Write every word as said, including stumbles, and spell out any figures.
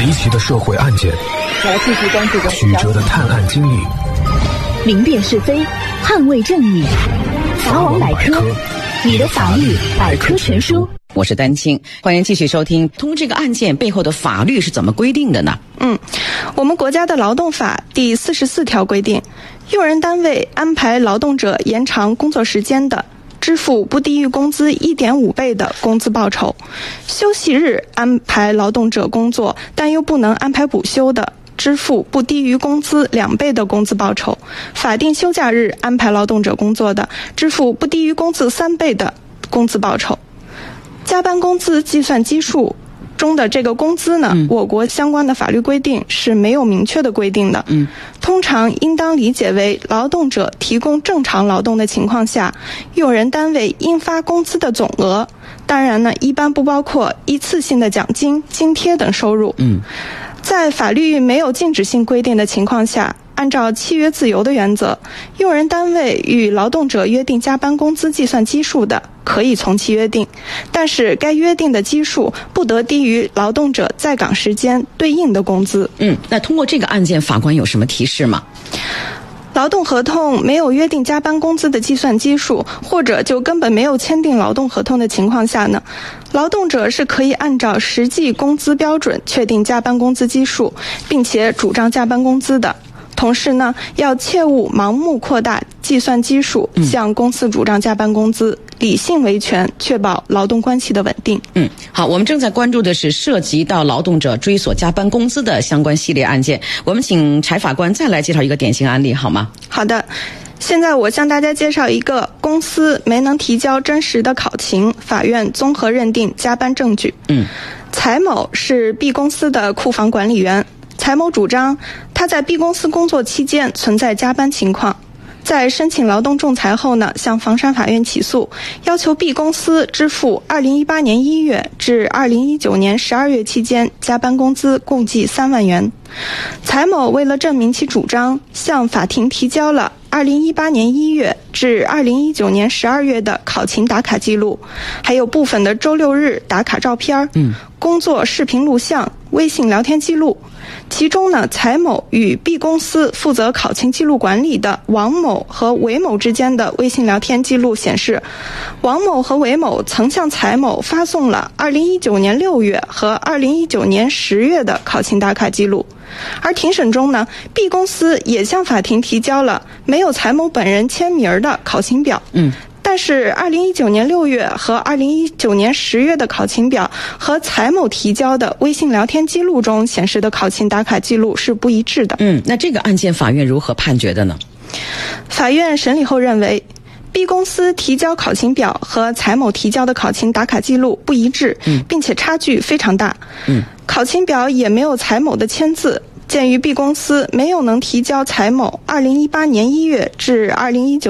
离奇的社会案件， 来继续关注的曲折的探案经历， 明辨是非，捍卫正义。法网百科，你的法律百科全书。 我是丹青，欢迎继续收听。通过这个案件背后的法律是怎么规定的呢？ 嗯，我们国家的劳动法第四十四条规定，用人单位安排劳动者延长工作时间的，支付不低于工资 一点五 倍的工资报酬；休息日安排劳动者工作，但又不能安排补休的，支付不低于工资两倍的工资报酬；法定休假日安排劳动者工作的，支付不低于工资三倍的工资报酬。加班工资计算基数中的这个工资呢，嗯、我国相关的法律规定是没有明确的规定的。嗯，通常应当理解为劳动者提供正常劳动的情况下，用人单位应发工资的总额。当然呢，一般不包括一次性的奖金、津贴等收入。嗯，在法律没有禁止性规定的情况下，按照契约自由的原则，用人单位与劳动者约定加班工资计算基数的，可以从其约定，但是该约定的基数不得低于劳动者在岗时间对应的工资。 嗯，那通过这个案件，法官有什么提示吗？ 劳动合同没有约定加班工资的计算基数，或者就根本没有签订劳动合同的情况下呢，劳动者是可以按照实际工资标准确定加班工资基数，并且主张加班工资的。同时呢，要切勿盲目扩大计算基数，向公司主张加班工资，嗯、理性维权，确保劳动关系的稳定。 嗯，好，我们正在关注的是涉及到劳动者追索加班工资的相关系列案件。我们请柴法官再来介绍一个典型案例，好吗？ 好的。现在我向大家介绍一个公司没能提交真实的考勤，法院综合认定加班证据。嗯，柴某是 B 公司的库房管理员。柴某主张他在 B 公司工作期间存在加班情况，在申请劳动仲裁后呢，向房山法院起诉，要求 B 公司支付二零一八年一月至二零一九年十二月期间加班工资共计三万元。柴某为了证明其主张，向法庭提交了二零一八年一月至二零一九年十二月的考勤打卡记录，还有部分的周六日打卡照片、嗯、工作视频录像、微信聊天记录。其中呢，柴某与 B 公司负责考勤记录管理的王某和韦某之间的微信聊天记录显示，王某和韦某曾向柴某发送了二零一九年六月和二零一九年十月的考勤打卡记录。而庭审中呢 ，B 公司也向法庭提交了没有柴某本人签名的考勤表。嗯。但是二零一九年六月和二零一九年十月的考勤表和柴某提交的微信聊天记录中显示的考勤打卡记录是不一致的。 嗯，那这个案件法院如何判决的呢？ 法院审理后认为， B 公司提交考勤表和柴某提交的考勤打卡记录不一致，嗯、并且差距非常大。嗯，考勤表也没有柴某的签字。鉴于 B 公司没有能提交柴某二零一八年一月至二零一九